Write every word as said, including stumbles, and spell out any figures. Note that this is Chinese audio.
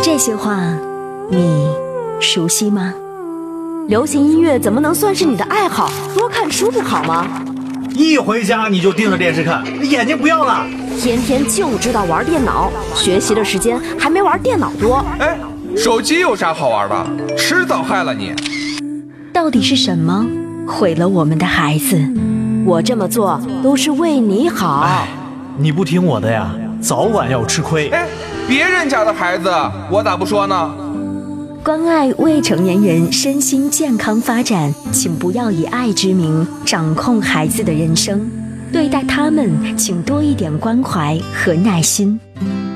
这些话你熟悉吗？ 流行音乐怎么能算是你的爱好？多看书不好吗？ 一回家你就盯着电视看，眼睛不要了。 天天就知道玩电脑，学习的时间还没玩电脑多。 哎，手机有啥好玩的？迟早害了你。 到底是什么毁了我们的孩子？ 我这么做都是为你好。 哎，你不听我的呀，早晚要吃亏。 哎，别人家的孩子，我咋不说呢？ 关爱未成年人身心健康发展，请不要以爱之名掌控孩子的人生，对待他们请多一点关怀和耐心。